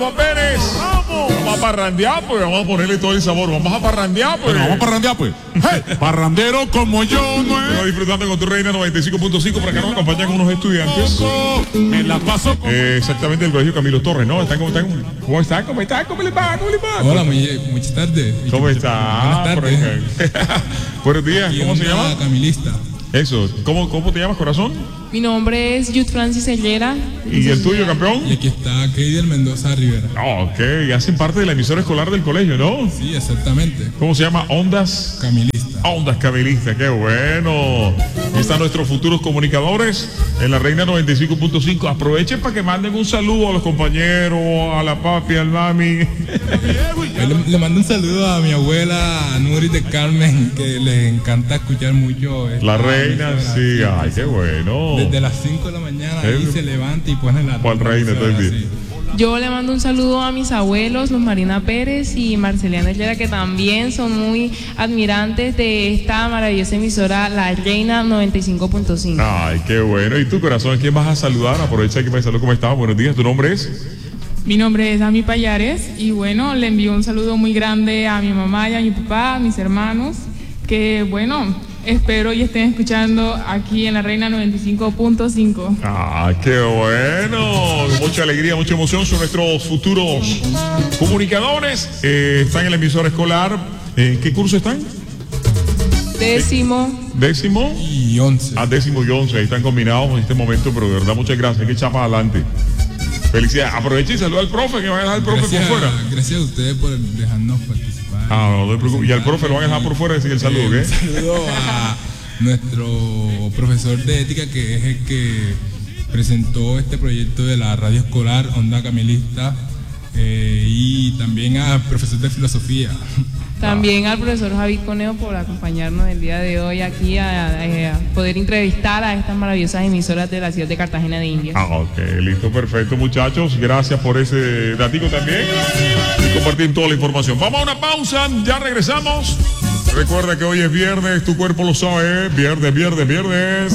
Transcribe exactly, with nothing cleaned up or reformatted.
Pérez, vamos, vamos a parrandear, pues vamos a ponerle todo el sabor, vamos a parrandear, pues. Bueno, vamos a parrandear, pues. Hey, parrandero como yo, no es. Estamos disfrutando con tu reina noventa y cinco punto cinco, por acá nos acompañan unos estudiantes. Me la paso con... Eh, exactamente, del colegio Camilo Torres, ¿no? ¿Están, cómo, están, ¿Cómo están? ¿Cómo están? ¿Cómo le va? ¿Cómo le va? Hola, muy, muchas tardes. ¿Cómo está? Buenas tardes. Buenos días, ¿cómo se llama? Camilista. Eso, ¿cómo, cómo te llamas, corazón? Mi nombre es Yud Francis Hellera. ¿Y el tuyo, campeón? Y aquí está Keider Mendoza Rivera. Oh, ok, y hacen parte de la emisora escolar del colegio, ¿no? Sí, exactamente. ¿Cómo se llama? Ondas Camilista. Ondas Camilista, qué bueno. Aquí están nuestros futuros comunicadores en la Reina noventa y cinco punto cinco. Aprovechen para que manden un saludo a los compañeros, a la papi, al mami. Le, le mando un saludo a mi abuela Nuris de Carmen, que les encanta escuchar mucho. La reina, sí, ay, qué bueno. Desde las cinco de la mañana ahí El- se levanta y pone la... ¿Cuál reina todo el día? Sí. Yo le mando un saludo a mis abuelos, Luz Marina Pérez y Marceliana Hellera, que también son muy admirantes de esta maravillosa emisora, La Reina noventa y cinco punto cinco. Ay, qué bueno. ¿Y tu corazón? ¿A quién vas a saludar? Aprovecha que me saludo. ¿Cómo estás? Buenos días. ¿Tu nombre es? Mi nombre es Ami Payares y bueno, le envío un saludo muy grande a mi mamá y a mi papá, a mis hermanos, que bueno, espero y estén escuchando aquí en La Reina noventa y cinco punto cinco. Ah, qué bueno. Mucha alegría, mucha emoción. Son nuestros futuros comunicadores. Eh, están en la emisora escolar. ¿En qué curso están? Décimo. Décimo. Y once. A décimo y once. Ahí están combinados en este momento, pero de verdad, muchas gracias. Hay que echar para adelante. Felicidades. Aprovecha y saluda al profe, que van a dejar al profe Gracias, por fuera. gracias a ustedes por dejarnos participar. Ah, no, no te preocupes. Y al profe lo van a dejar por fuera decir el saludo, Eh, ¿qué? Un saludo a nuestro profesor de ética, que es el que presentó este proyecto de la radio escolar Onda Camilista, eh, y también al profesor de filosofía. También al profesor Javi Coneo por acompañarnos el día de hoy aquí a, a- a poder entrevistar a estas maravillosas emisoras de la ciudad de Cartagena de Indias. Ah, ok, listo, perfecto, muchachos. Gracias por ese datico también y compartir toda la información. Vamos a una pausa, ya regresamos. Recuerda que hoy es viernes, tu cuerpo lo sabe. Viernes, viernes, viernes.